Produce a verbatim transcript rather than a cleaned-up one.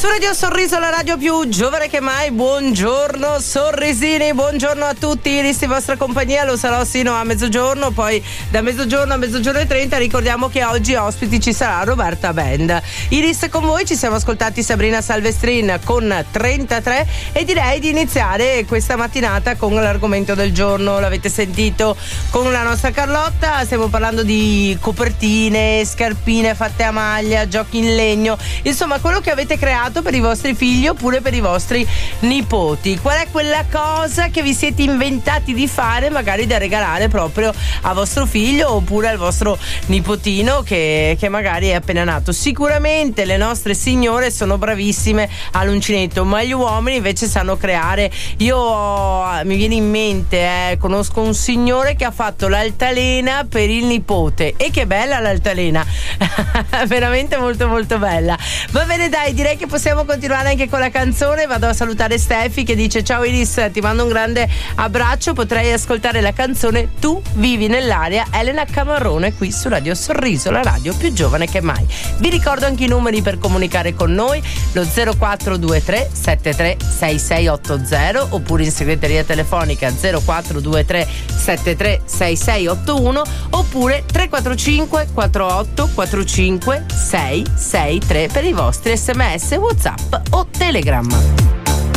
Radio Sorriso, la radio più giovane che mai. Buongiorno sorrisini, buongiorno a tutti. Iris in vostra compagnia, lo sarò sino a mezzogiorno. Poi da mezzogiorno a mezzogiorno e trenta ricordiamo che oggi ospiti ci sarà Roberta Band. Iris con voi, ci siamo ascoltati Sabrina Salvestrin con trentatré e direi di iniziare questa mattinata con l'argomento del giorno. L'avete sentito con la nostra Carlotta, stiamo parlando di copertine, scarpine fatte a maglia, giochi in legno, insomma quello che avete creato per i vostri figli oppure per i vostri nipoti. Qual è quella cosa che vi siete inventati di fare, magari da regalare proprio a vostro figlio oppure al vostro nipotino che, che magari è appena nato? Sicuramente le nostre signore sono bravissime all'uncinetto, ma gli uomini invece sanno creare. Io mi viene in mente, eh, conosco un signore che ha fatto l'altalena per il nipote, e che bella l'altalena veramente molto molto bella. Va bene, dai, direi che possiamo continuare anche con la canzone. Vado a salutare Steffi che dice: ciao Iris, ti mando un grande abbraccio, potrei ascoltare la canzone Tu vivi nell'aria, Elena Camarone, qui su Radio Sorriso, la radio più giovane che mai. Vi ricordo anche i numeri per comunicare con noi: lo zero quattro due tre sette tre sei sei otto zero oppure in segreteria telefonica zero quattro due tre sette tre sei sei otto uno oppure tre quattro cinque quattro otto quattro cinque sei sei tre per i vostri sms, WhatsApp o Telegram.